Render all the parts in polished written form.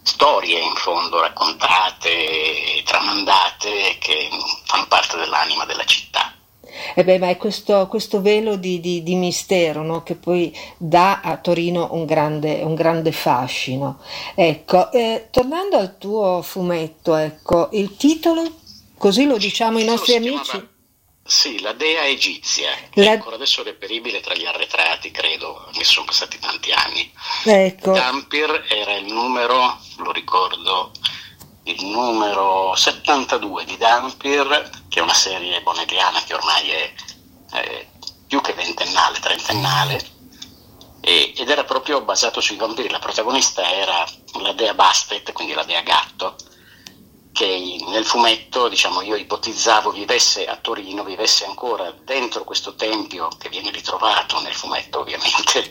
storie in fondo raccontate, tramandate, che fanno parte dell'anima della città. E beh, ma è questo velo di mistero, no? Che poi dà a Torino un grande fascino. Ecco, tornando al tuo fumetto, ecco, il titolo, così lo Il diciamo ai titolo nostri si amici. chiamava, sì, La Dea Egizia, è La- ancora adesso reperibile tra gli arretrati, credo, che sono passati tanti anni. ecco, Dampir era il numero, lo ricordo, il numero 72 di Dampir, che è una serie bonelliana che ormai è più che ventennale, trentennale, ed era proprio basato sui vampiri. La protagonista era la dea Bastet, quindi la dea gatto, che nel fumetto, diciamo, io ipotizzavo vivesse a Torino, vivesse ancora dentro questo tempio che viene ritrovato nel fumetto ovviamente,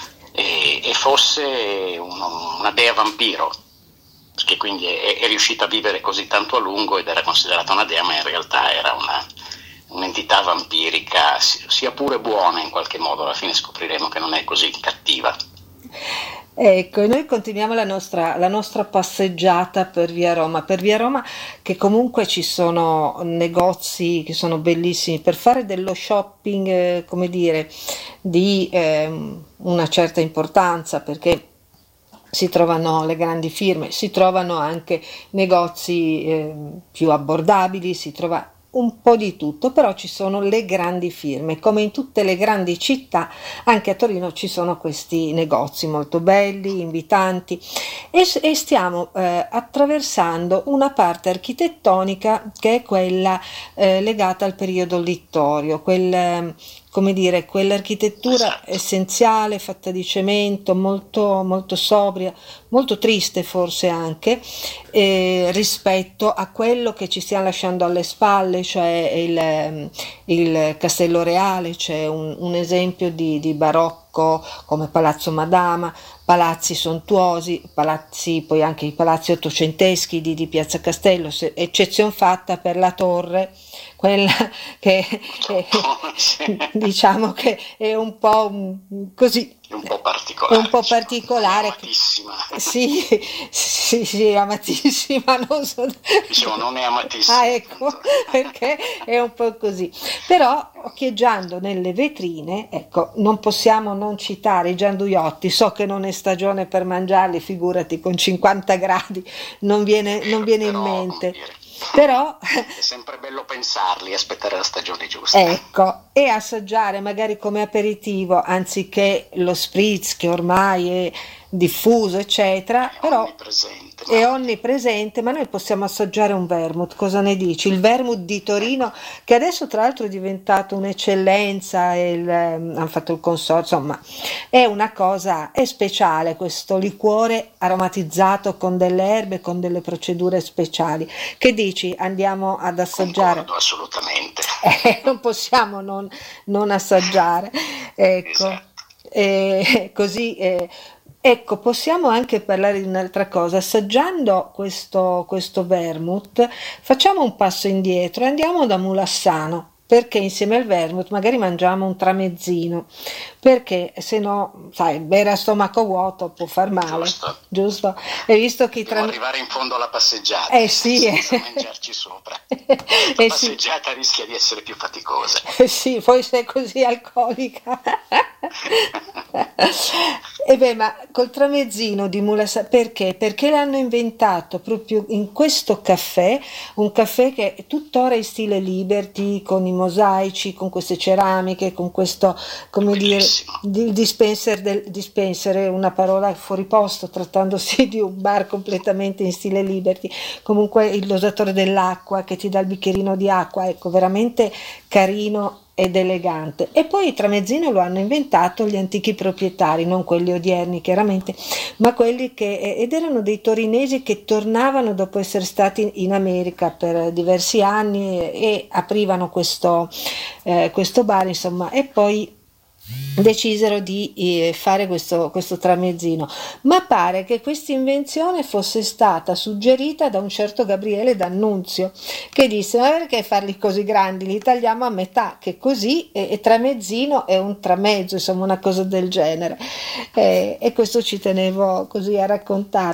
e fosse una dea vampiro, che quindi è riuscita a vivere così tanto a lungo ed era considerata una dea, ma in realtà era un'entità vampirica, sia pure buona in qualche modo. Alla fine scopriremo che non è così cattiva. ecco, e noi continuiamo la nostra passeggiata per via Roma che comunque ci sono negozi che sono bellissimi per fare dello shopping, come dire, di una certa importanza, perché si trovano le grandi firme, si trovano anche negozi più abbordabili, si trova un po' di tutto, però ci sono le grandi firme, come in tutte le grandi città, anche a Torino ci sono questi negozi molto belli, invitanti e stiamo attraversando una parte architettonica che è quella legata al periodo littorio, come dire, quell'architettura Esatto. essenziale, fatta di cemento, molto sobria, molto triste forse anche, rispetto a quello che ci stiamo lasciando alle spalle, cioè il Castello Reale. C'è un esempio di barocco come Palazzo Madama, palazzi sontuosi, palazzi, poi anche i palazzi ottocenteschi di Piazza Castello, eccezione fatta per la torre, quella che Purtroppo sì. diciamo che è un po' così, È un po' è un particolare, po' diciamo, non è particolare. amatissima. Sì, sì, sì, amatissima, non so. Dicevo, non è Ah, amatissima, ecco, appunto. perché è un po' così. Però occhieggiando nelle vetrine, ecco, non possiamo non citare i gianduiotti. So che non è stagione per mangiarli, figurati, con 50 gradi È non vero, viene in però, come mente. dire, Però è sempre bello pensarli e aspettare la stagione giusta. ecco, e assaggiare magari come aperitivo, anziché lo spritz che ormai è diffuso, eccetera, È però onnipresente, è ma onnipresente, ma noi possiamo assaggiare un vermouth. Cosa ne dici? Il vermouth di ecco, Torino, che adesso tra l'altro è diventato un'eccellenza, hanno fatto il consorzio, insomma, è una cosa, è speciale questo liquore aromatizzato con delle erbe, con delle procedure speciali. Che dici? Andiamo ad assaggiare? concordo assolutamente. Non possiamo non assaggiare, ecco. Esatto. Così, ecco, possiamo anche parlare di un'altra cosa. Assaggiando questo vermouth, facciamo un passo indietro e andiamo da Mulassano. Perché insieme al vermouth magari mangiamo un tramezzino, perché se no, sai, bere a stomaco vuoto può far male, Giusto. giusto? E visto che i Dobbiamo tramezzini. arrivare in fondo alla passeggiata, Eh sì, senza mangiarci sopra. La eh sì. passeggiata rischia di essere più faticosa. Sì, poi sei così alcolica. E beh, ma col tramezzino di Mulasa, perché? Perché l'hanno inventato proprio in questo caffè, un caffè che è tuttora in stile Liberty, con i mosaici, con queste ceramiche, con questo, È come dire, bellissimo. il dispenser è una parola fuori posto, trattandosi di un bar completamente in stile Liberty. Comunque il dosatore dell'acqua che ti dà il bicchierino di acqua, ecco, veramente carino ed elegante. E poi il tramezzino lo hanno inventato gli antichi proprietari, non quelli odierni chiaramente, ma quelli ed erano dei torinesi che tornavano dopo essere stati in America per diversi anni e aprivano questo bar, insomma, e poi decisero di fare questo tramezzino, ma pare che questa invenzione fosse stata suggerita da un certo Gabriele D'Annunzio, che disse: ma perché farli così grandi, li tagliamo a metà, che così e tramezzino è un tramezzo, insomma una cosa del genere, e questo ci tenevo così a raccontarlo.